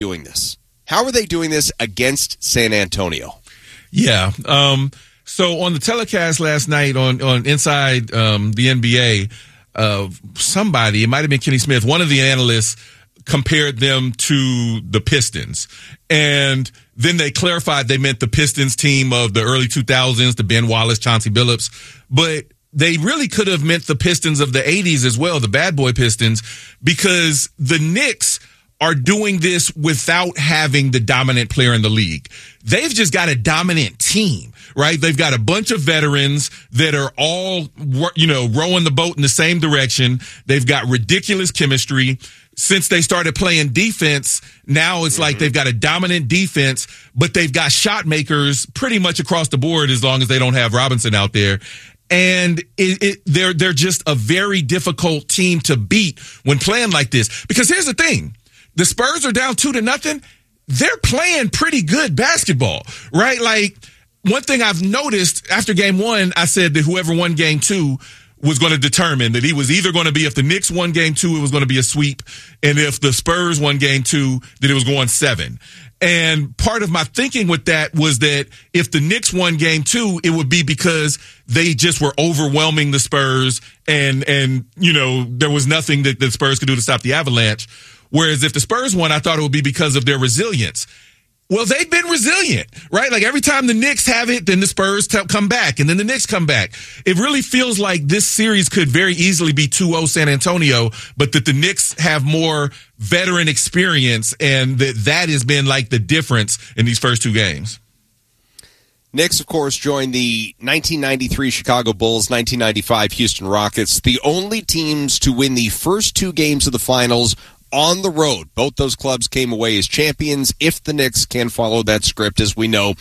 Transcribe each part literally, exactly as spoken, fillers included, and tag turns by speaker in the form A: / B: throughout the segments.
A: doing this? How are they doing this against San Antonio?
B: Yeah. Um, so on the telecast last night on, on Inside um, the N B A, uh, somebody, it might have been Kenny Smith, one of the analysts compared them to the Pistons. And then they clarified they meant the Pistons team of the early two thousands, the Ben Wallace, Chauncey Billups. But they really could have meant the Pistons of the eighties as well, the bad boy Pistons, because the Knicks are doing this without having the dominant player in the league. They've just got a dominant team, right? They've got a bunch of veterans that are all, you know, rowing the boat in the same direction. They've got ridiculous chemistry. Since they started playing defense, now it's mm-hmm. like they've got a dominant defense, but they've got shot makers pretty much across the board as long as they don't have Robinson out there. And it, it, they're, they're just a very difficult team to beat when playing like this. Because here's the thing. The Spurs are down two to nothing. They're playing pretty good basketball, right? Like, one thing I've noticed after game one, I said that whoever won game two was going to determine that he was either going to be, if the Knicks won game two, it was going to be a sweep. And if the Spurs won game two, that it was going seven. And part of my thinking with that was that if the Knicks won game two, it would be because they just were overwhelming the Spurs and, and, you know, there was nothing that the Spurs could do to stop the Avalanche. Whereas if the Spurs won, I thought it would be because of their resilience. Well, they've been resilient, right? Like every time the Knicks have it, then the Spurs t- come back and then the Knicks come back. It really feels like this series could very easily be two oh San Antonio, but that the Knicks have more veteran experience and that that has been like the difference in these first two games.
A: Knicks, of course, joined the nineteen ninety-three Chicago Bulls, nineteen ninety-five Houston Rockets, the only teams to win the first two games of the finals on the road. Both those clubs came away as champions if the Knicks can follow that script, as we know.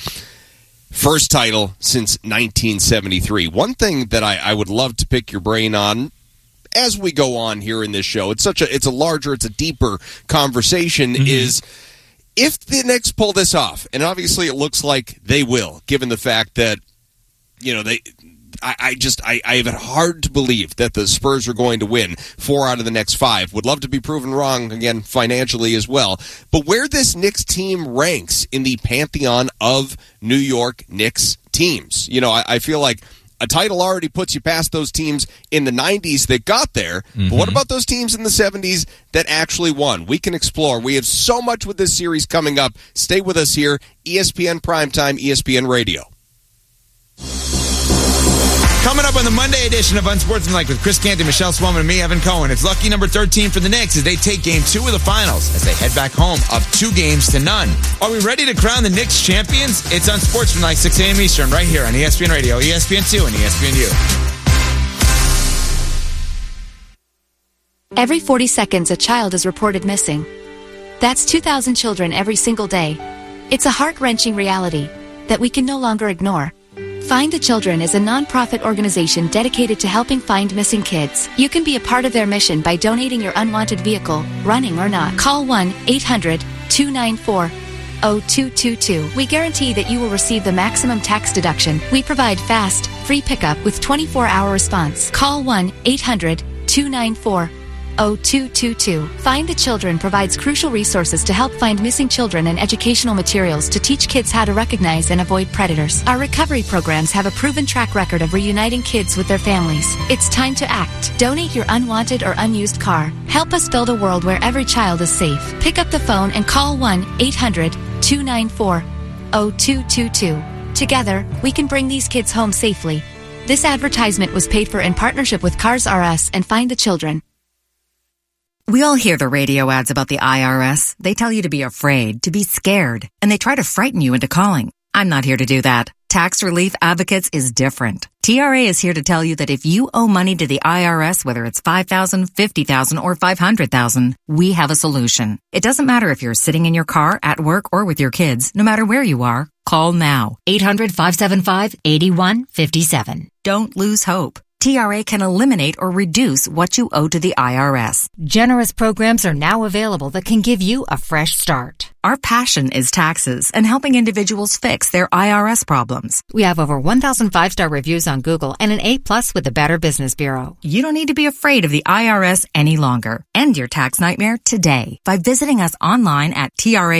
A: First title since nineteen seventy-three. One thing that I, I would love to pick your brain on as we go on here in this show, it's such a it's a larger, it's a deeper conversation, mm-hmm. is if the Knicks pull this off, and obviously it looks like they will, given the fact that, you know, they I, I just, I, I have it hard to believe that the Spurs are going to win four out of the next five. Would love to be proven wrong, again, financially as well. But where this Knicks team ranks in the pantheon of New York Knicks teams, you know, I, I feel like a title already puts you past those teams in the nineties that got there. Mm-hmm. But what about those teams in the seventies that actually won? We can explore. We have so much with this series coming up. Stay with us here, E S P N Primetime, E S P N Radio.
C: Coming up on the Monday edition of Unsportsmanlike with Chris Canty, Michelle Swellman, and me, Evan Cohen. It's lucky number thirteen for the Knicks as they take game two of the finals as they head back home up two games to none. Are we ready to crown the Knicks champions? It's Unsportsmanlike, six a.m. Eastern, right here on E S P N Radio, E S P N two, and E S P N U.
D: Every forty seconds, a child is reported missing. That's two thousand children every single day. It's a heart-wrenching reality that we can no longer ignore. Find the Children is a non-profit organization dedicated to helping find missing kids. You can be a part of their mission by donating your unwanted vehicle, running or not. Call one eight hundred two nine four oh two two two. We guarantee that you will receive the maximum tax deduction. We provide fast, free pickup with twenty-four hour response. Call one eight hundred two nine four oh two two two. Find the Children provides crucial resources to help find missing children and educational materials to teach kids how to recognize and avoid predators. Our recovery programs have a proven track record of reuniting kids with their families. It's time to act. Donate your unwanted or unused car. Help us build a world where every child is safe. Pick up the phone and call one eight hundred two nine four oh two two two. Together, we can bring these kids home safely. This advertisement was paid for in partnership with Cars R Us and Find the Children.
E: We all hear the radio ads about the I R S. They tell you to be afraid, to be scared, and they try to frighten you into calling. I'm not here to do that. Tax Relief Advocates is different. T R A is here to tell you that if you owe money to the I R S, whether it's five thousand dollars, fifty thousand dollars, or five hundred thousand dollars, we have a solution. It doesn't matter if you're sitting in your car, at work, or with your kids. No matter where you are, call now. eight hundred five seven five eight one five seven. Don't lose hope. T R A can eliminate or reduce what you owe to the I R S.
F: Generous programs are now available that can give you a fresh start.
E: Our passion is taxes and helping individuals fix their I R S problems.
F: We have over one thousand five-star reviews on Google and an A plus with the Better Business Bureau.
E: You don't need to be afraid of the I R S any longer. End your tax nightmare today by visiting us online at T R A